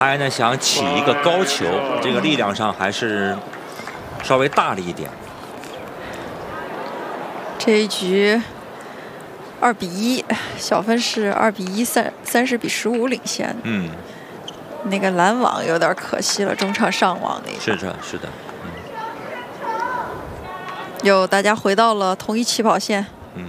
他呢想起一个高球，这个力量上还是稍微大了一点。 这一局2比1，小分是2比1， 30比15领先。那个拦网有点可惜了，中场上网那个。 是的，是的。 有大家回到了同一起跑线。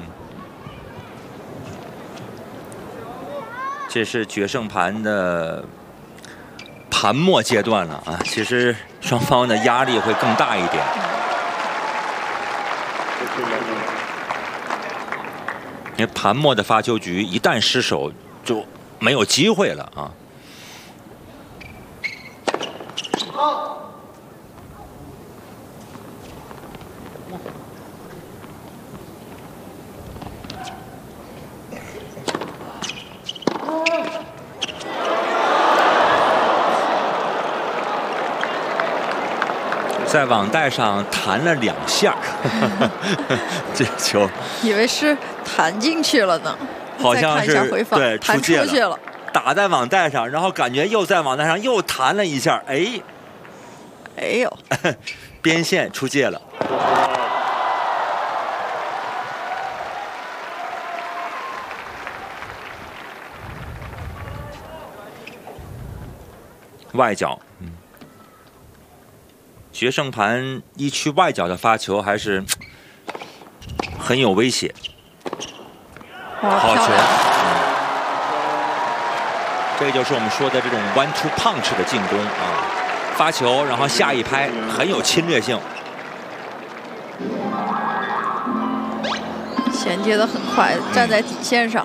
这是决胜盘的盘末阶段了啊，其实双方的压力会更大一点。因为盘末的发球局一旦失手就没有机会了啊。在网带上弹了2下，这球以为是弹进去了呢， 好像是对弹出去了， 打在网带上，然后感觉又在网带上又弹了一下， 哎呦， 边线出界了。外角，决胜盘一区外角的发球还是很有威胁。好球，这个就是我们说的这种 1-2 punch 的进攻啊，发球然后下一拍很有侵略性， 衔接的很快，站在底线上。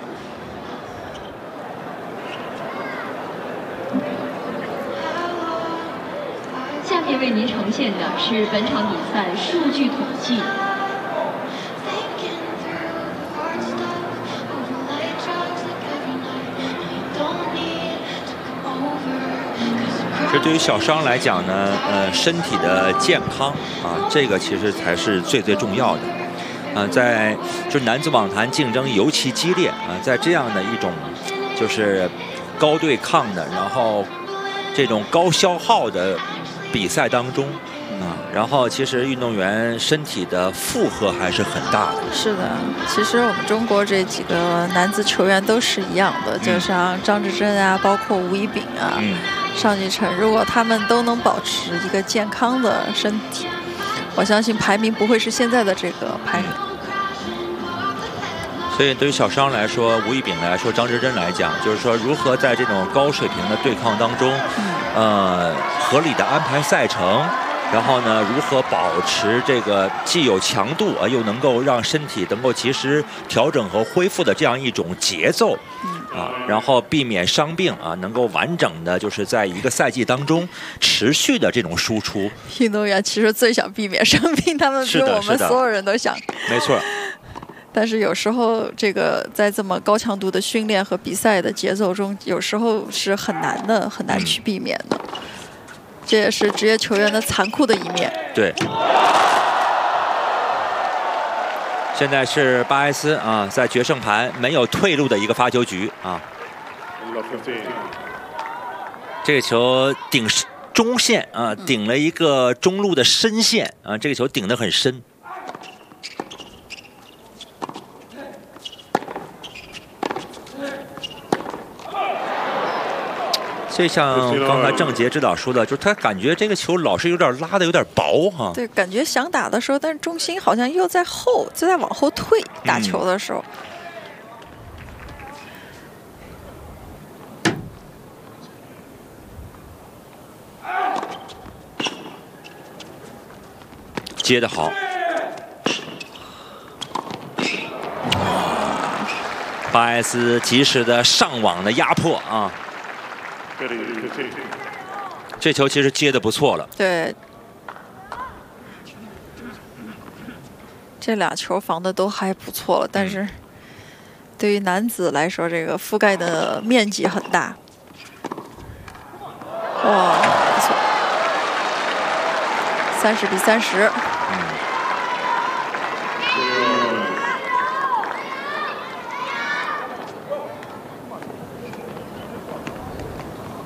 下面为您呈现的是本场比赛数据统计。 其实对于小伤来讲呢，身体的健康啊，这个其实才是最重要的。在就男子网坛竞争尤其激烈啊，在这样的一种就是高对抗的，然后这种高消耗的比赛当中啊，然后其实运动员身体的负荷还是很大的。 是的，其实我们中国这几个男子球员都是一样的，就像张志臻啊，包括吴一丙啊。尚继成，如果他们都能保持一个健康的身体，我相信排名不会是现在的这个排名。 所以对于小伤来说，吴一丙来说，张志臻来讲，就是说如何在这种高水平的对抗当中，合理的安排赛程，然后呢，如何保持这个既有强度啊，又能够让身体能够及时调整和恢复的这样一种节奏。然后避免伤病啊，能够完整的就是在一个赛季当中持续的这种输出。 运动员其实最想避免生病，他们比我们所有人都想。 没错。 但是有时候这个在这么高强度的训练和比赛的节奏中，有时候是很难的，很难去避免的。这也是职业球员的残酷的一面。 对。现在是巴埃斯啊，在决胜盘没有退路的一个发球局啊。这个球顶中线啊，顶了一个中路的深线啊，这个球顶得很深。这像刚才郑杰指导说的，就是他感觉这个球老是有点拉的有点薄哈。 对，感觉想打的时候，但是重心好像又在就在往后退。打球的时候， 接得好。巴埃斯及时的上网的压迫啊。这球其实接得不错了。 对，这俩球防的都还不错了，但是对于男子来说，这个覆盖的面积很大。哇，不错，30比30。